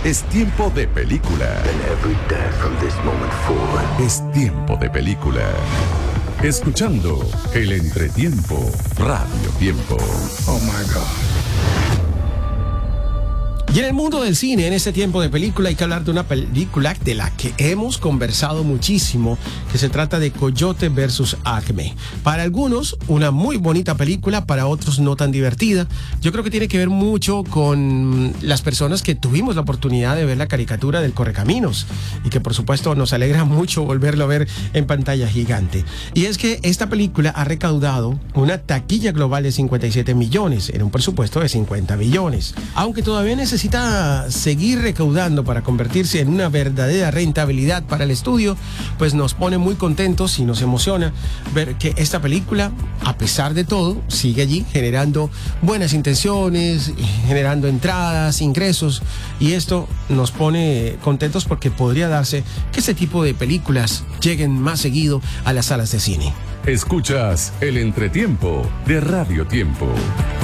Es tiempo de película. And every day from this moment forward. Es tiempo de película. Escuchando el entretiempo, Radio Tiempo. Oh my God. Y en el mundo del cine, en este tiempo de película, hay que hablar de una película de la que hemos conversado muchísimo, que se trata de Coyote vs. Acme. Para algunos, una muy bonita película, para otros no tan divertida. Yo creo que tiene que ver mucho con las personas que tuvimos la oportunidad de ver la caricatura del Correcaminos y que por supuesto nos alegra mucho volverlo a ver en pantalla gigante. Y es que esta película ha recaudado una taquilla global de 57 millones en un presupuesto de 50 millones. Aunque todavía necesita seguir recaudando para convertirse en una verdadera rentabilidad para el estudio, pues nos pone muy contentos y nos emociona ver que esta película, a pesar de todo, sigue allí generando buenas intenciones, generando entradas, ingresos, y esto nos pone contentos porque podría darse que este tipo de películas lleguen más seguido a las salas de cine. Escuchas el entretiempo de Radio Tiempo.